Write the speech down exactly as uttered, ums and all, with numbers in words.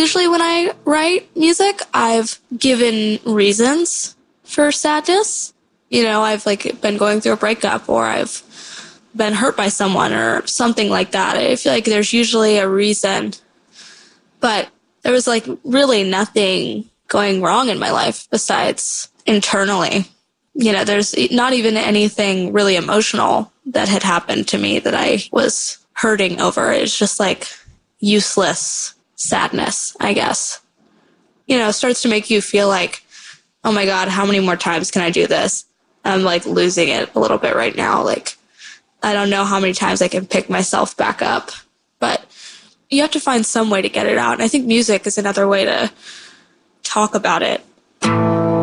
usually when I write music, I've given reasons for sadness. You know, I've like been going through a breakup, or I've been hurt by someone or something like that. I feel like there's usually a reason, but there was like really nothing going wrong in my life besides internally. You know, there's not even anything really emotional that had happened to me that I was hurting over. It's just like useless sadness, I guess. You know, it starts to make you feel like, oh my God, how many more times can I do this? I'm like losing it a little bit right now. Like, I don't know how many times I can pick myself back up, but you have to find some way to get it out. And I think music is another way to talk about it.